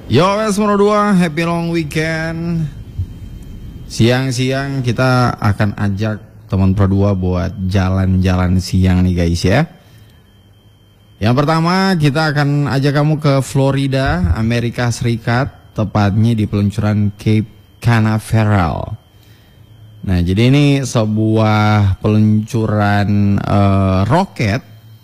Yo S2, happy long weekend. Siang-siang kita akan ajak teman Pro 2 buat jalan-jalan siang nih guys ya. Yang pertama kita akan ajak kamu ke Florida, Amerika Serikat, tepatnya di peluncuran Cape Canaveral. Nah jadi ini sebuah peluncuran roket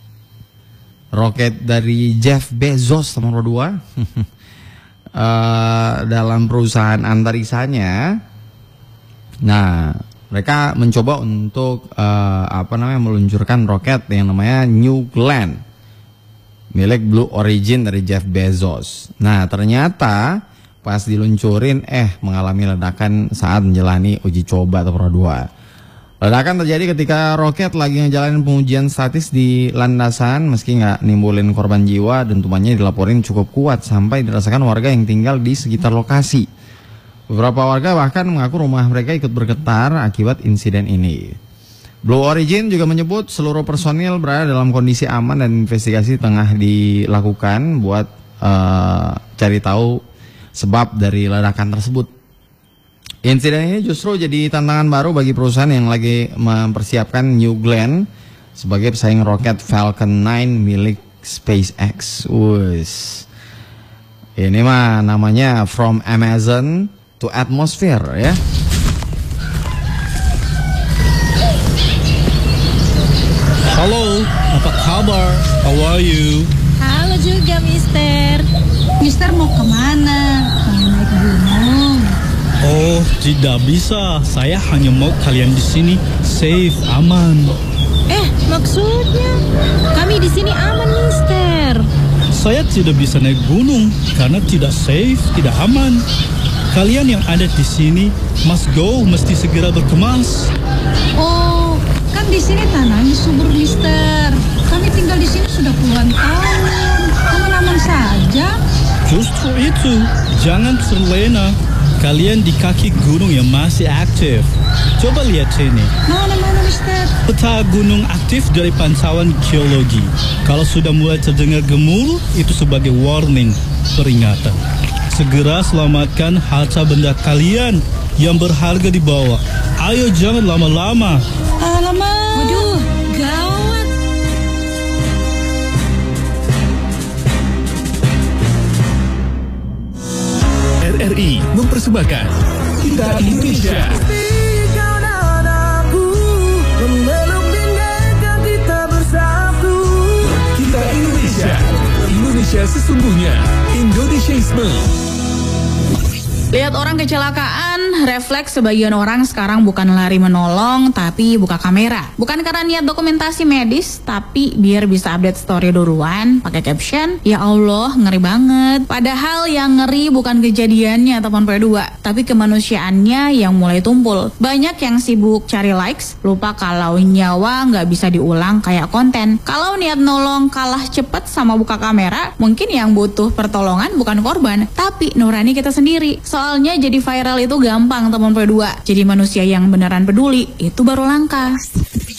dari Jeff Bezos teman Pro 2 dalam perusahaan antariksanya. Nah mereka mencoba untuk meluncurkan roket yang namanya New Glenn milik Blue Origin dari Jeff Bezos. Nah ternyata pas diluncurin mengalami ledakan saat menjalani uji coba atau Pro 2. Ledakan terjadi ketika roket lagi ngejalanin pengujian statis di landasan, meski nggak nimbulin korban jiwa dan tumannya dilaporin cukup kuat sampai dirasakan warga yang tinggal di sekitar lokasi. Beberapa warga bahkan mengaku rumah mereka ikut bergetar akibat insiden ini. Blue Origin juga menyebut seluruh personil berada dalam kondisi aman dan investigasi tengah dilakukan buat cari tahu sebab dari ledakan tersebut. Insiden ini justru jadi tantangan baru bagi perusahaan yang lagi mempersiapkan New Glenn sebagai pesaing roket Falcon 9 milik SpaceX. Ini mah namanya From Amazon to Atmosphere ya. Halo, apa kabar? How are you? Halo juga, Mister. Mister mau kemana? Mau naik gunung? Oh, tidak bisa. Saya hanya mau kalian di sini safe, aman. Maksudnya? Kami di sini aman, Mister. Saya tidak bisa naik gunung karena tidak safe, tidak aman. Kalian yang ada di sini must go, mesti segera berkemas. Oh, kan di sini tanahnya subur, Mister. Kami tinggal di sini sudah puluhan tahun. Aman-aman saja. Justru itu, jangan terlena. Kalian di kaki gunung yang masih aktif. Coba lihat sini. Mana, Mister? Peta gunung aktif dari pantauan geologi. Kalau sudah mulai terdengar gemuruh, itu sebagai warning, peringatan. Segera selamatkan harta benda kalian yang berharga di bawah. Ayo jangan lama-lama. Alamak. Waduh, gawat. RRI mempersembahkan Kita Indonesia. Kita Indonesia. Indonesia sesungguhnya. Indonesiaisme. Lihat orang kecelakaan, refleks sebagian orang sekarang bukan lari menolong, tapi buka kamera. Bukan karena niat dokumentasi medis, tapi biar bisa update story duluan, pakai caption, ya Allah, ngeri banget. Padahal yang ngeri bukan kejadiannya teman P2, tapi kemanusiaannya yang mulai tumpul. Banyak yang sibuk cari likes, lupa kalau nyawa nggak bisa diulang kayak konten. Kalau niat nolong kalah cepet sama buka kamera, mungkin yang butuh pertolongan bukan korban, tapi nurani kita sendiri. Soalnya jadi viral itu gampang teman P2. Jadi manusia yang beneran peduli itu baru langka.